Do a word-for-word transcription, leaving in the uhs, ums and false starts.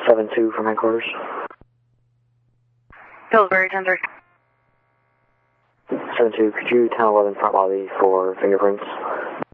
seven two from headquarters. Pillsbury, ten three. seven two, could you ten eleven front lobby for fingerprints?